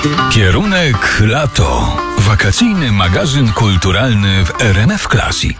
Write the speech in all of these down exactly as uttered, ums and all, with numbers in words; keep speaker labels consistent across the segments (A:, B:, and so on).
A: Kierunek lato. Wakacyjny magazyn kulturalny w R M F Classic.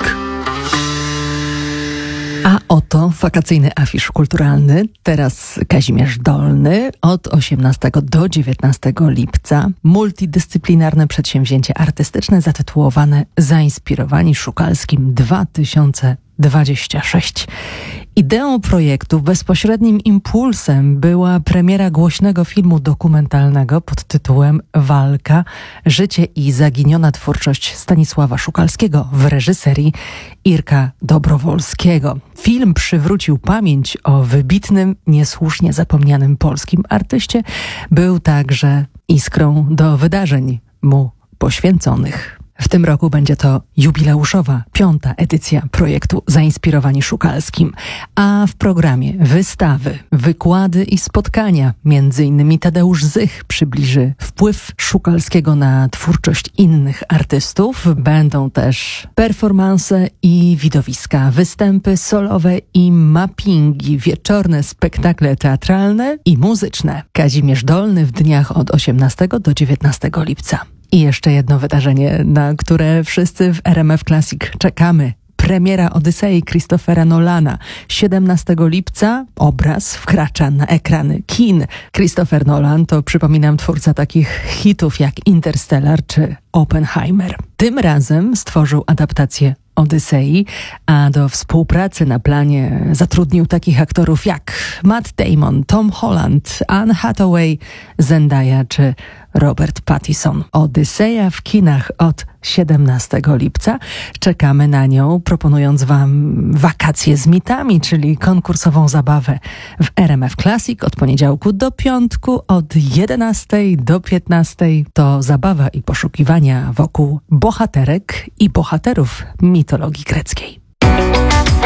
B: A oto wakacyjny afisz kulturalny. Teraz Kazimierz Dolny od osiemnastego do dziewiętnastego lipca. Multidyscyplinarne przedsięwzięcie artystyczne zatytułowane Zainspirowani Szukalskim dwa tysiące dwudziesty szósty. Ideą projektu, bezpośrednim impulsem była premiera głośnego filmu dokumentalnego pod tytułem Walka, życie i zaginiona twórczość Stanisława Szukalskiego w reżyserii Irka Dobrowolskiego. Film przywrócił pamięć o wybitnym, niesłusznie zapomnianym polskim artyście. Był także iskrą do wydarzeń mu poświęconych. W tym roku będzie to jubileuszowa, piąta edycja projektu Zainspirowani Szukalskim, a w programie wystawy, wykłady i spotkania, między innymi Tadeusz Zych przybliży wpływ Szukalskiego na twórczość innych artystów. Będą też performanse i widowiska, występy solowe i mappingi, wieczorne spektakle teatralne i muzyczne. Kazimierz Dolny w dniach od osiemnastego do dziewiętnastego lipca. I jeszcze jedno wydarzenie, na które wszyscy w R M F Classic czekamy. Premiera Odysei Christophera Nolana. siedemnastego lipca obraz wkracza na ekrany kin. Christopher Nolan to, przypominam, twórca takich hitów jak Interstellar czy Oppenheimer. Tym razem stworzył adaptację Odysei, a do współpracy na planie zatrudnił takich aktorów jak Matt Damon, Tom Holland, Anne Hathaway, Zendaya czy Robert Pattinson. Odyseja w kinach od siedemnastego lipca. Czekamy na nią, proponując wam wakacje z mitami, czyli konkursową zabawę w R M F Classic od poniedziałku do piątku, od jedenastej do piętnastej. To zabawa i poszukiwania wokół bohaterek i bohaterów mitologii greckiej.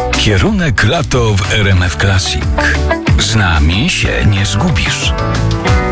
A: Kierunek lato w R M F Classic. Z nami się nie zgubisz.